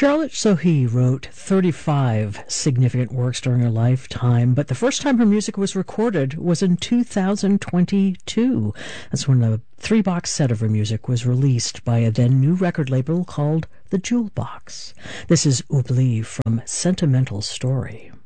Charlotte Sohi wrote 35 significant works during her lifetime, but the first time her music was recorded was in 2022. That's when a 3-box set of her music was released by a then new record label called The Jewel Box. This is Oubli from Sentimental Story.